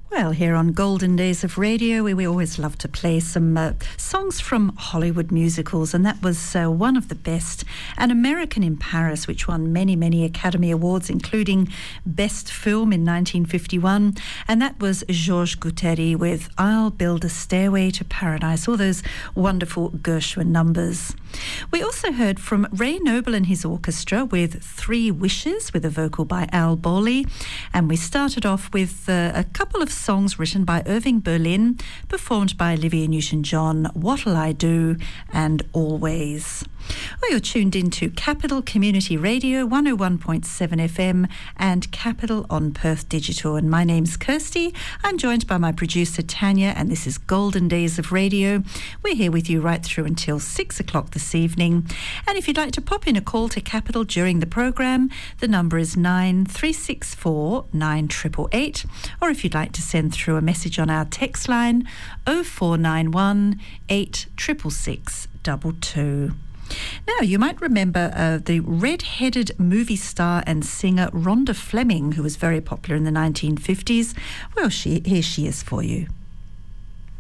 Well, here on Golden Days of Radio, we always love to play some songs from Hollywood musicals, and that was one of the best, An American in Paris, which won many, many Academy Awards, including Best Film in 1951, and that was Georges Gutteri with I'll Build a Stairway to Paradise, all those wonderful Gershwin numbers. We also heard from Ray Noble and his orchestra with Three Wishes, with a vocal by Al Bowley, and we started off with a couple of songs written by Irving Berlin, performed by Olivia Newton-John, What'll I Do and Always. Well, you're tuned into Capital Community Radio, 101.7 FM and Capital on Perth Digital. And my name's Kirsty. I'm joined by my producer Tanya, and this is Golden Days of Radio. We're here with you right through until 6 o'clock this evening. And if you'd like to pop in a call to Capital during the programme, the number is 9364 9888. Or if you'd like to send through a message on our text line, 0491 866 22. Now, you might remember the red-headed movie star and singer Rhonda Fleming, who was very popular in the 1950s. Well, here she is for you.